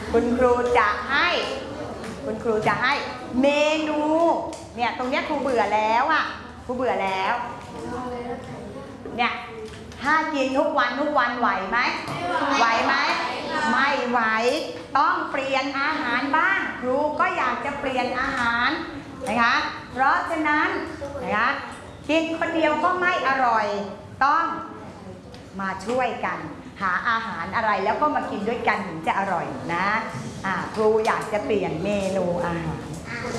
คุณครูจะให้เมนูเนี่ยตรงเนี้ยครูเบื่อแล้วอ่ะครูเบื่อแล้วเนี่ยถ้ากินทุกวันไหวไหมไหวไหมไม่ไหวต้องเปลี่ยนอาหารบ้างครูก็อยากจะเปลี่ยนอาหารนะคะเพราะฉะนั้นนะคะกินคนเดียวก็ไม่อร่อยต้องมาช่วยกันหาอาหารอะไรแล้วก็มากินด้วยกันถึงจะอร่อยนะครูอยากจะเปลี่ยนเมนูอาหาร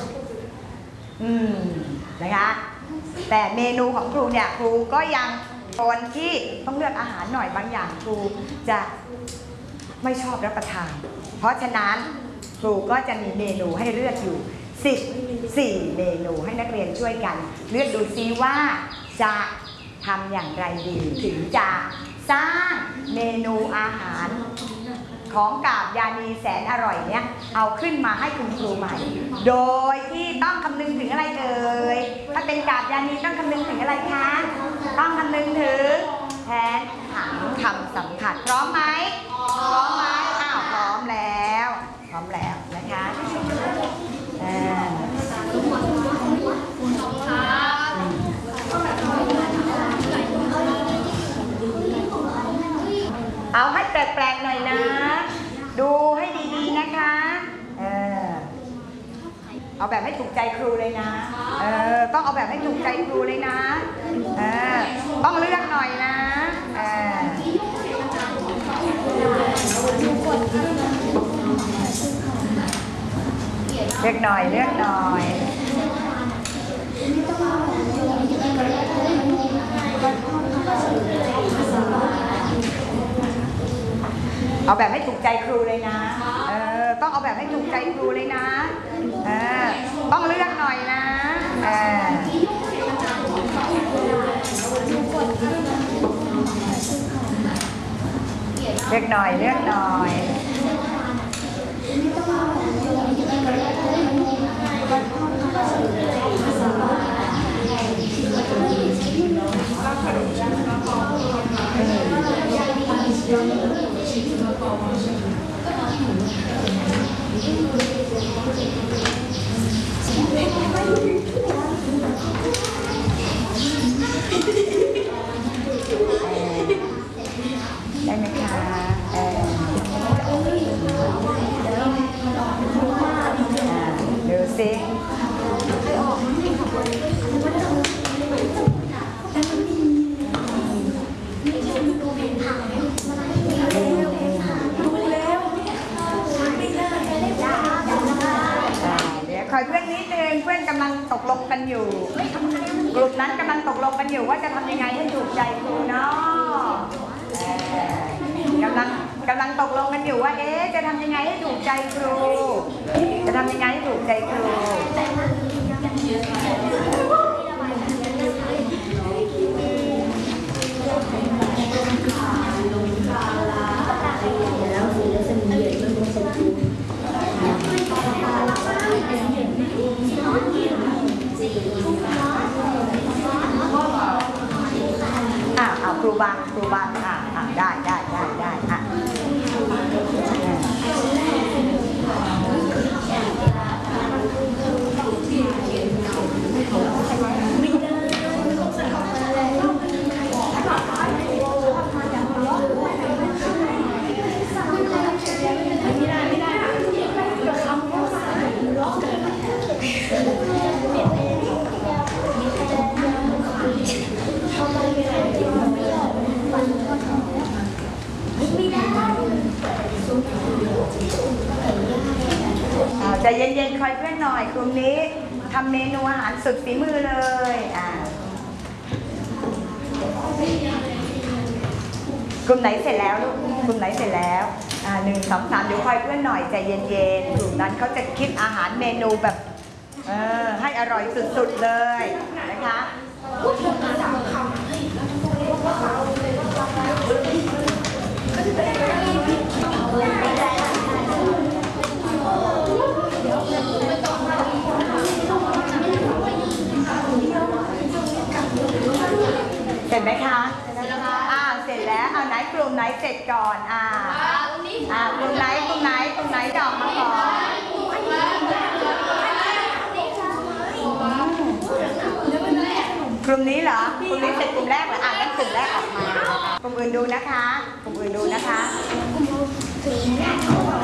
นะคะแต่เมนูของครูเนี่ยครูก็ยังคนที่ต้องเลือกอาหารหน่อยบางอย่างครูจะไม่ชอบรับประทานเพราะฉะนั้นครูก็จะมีเมนูให้เลือกอยู่14เมนูให้นักเรียนช่วยกันเลือกดูซิว่าจะทำอย่างไรดีถึงจะสร้างเมนูอาหารของกาบยานีแสนอร่อยเนี่ยเอาขึ้นมาให้คุณครูใหม่โดยที่ต้องคำนึงถึงอะไรเอ่ยถ้าเป็นกาบยานีต้องคำนึงถึงอะไรคะต้องคำนึงถึงแผนผังคำสำคัญพร้อมไหมพร้อมไหมพร้อมแล้วนะคะเอาให้แปลกๆหน่อยนะดูให้ดีๆนะคะเอาแบบให้ถูกใจครูเลยนะต้องเอาแบบให้ถูกใจครูเลยนะต้องเลือกหน่อยนะเลือกหน่อยเอาแบบให้ถูกใจครูเลยนะต้องเอาแบบให้ถูกใจครูเลยนะต้องเลือกหน่อยนะเลือกหน่อยได้ไหมคะดูสิคอยเพื่อนนิดนึงเพื่อนกำลังตกลงกันอยู่กลุ่มนั้นกำลังตกลงกันอยู่ว่าจะทำยังไงให้ถูกใจครูเนาะกำลังตกลงกันอยู่ว่าจะทำยังไงให้ถูกใจครูครูบังได้ใจเย็นๆคอยเพื่อนหน่อยกลุ่มนี้ทำเมนูอาหารสุดฝีมือเลยกลุ่มไหนเสร็จแล้วลูกกลุ่มไหนเสร็จแล้ว1 2 3เดี๋ยวคอยเพื่อนหน่อยใจเย็นๆกลุ่มนั้นเขาจะคิดอาหารเมนูแบบให้อร่อยสุดๆเลยนะคะเสร็จไหมคะเสร็จแล้วเอาไหนกลุ่มไหนเสร็จก่อนกลุ่มไหนก่อนลุ่มนี้เหรอกลุ่มนี้เป็นกลุ่มแรกเหรออ่ะงั้นกลุ่มแรกออกมากลุ่มอื่นดูนะคะกลุ่มอื่นดูนะคะถึงแรก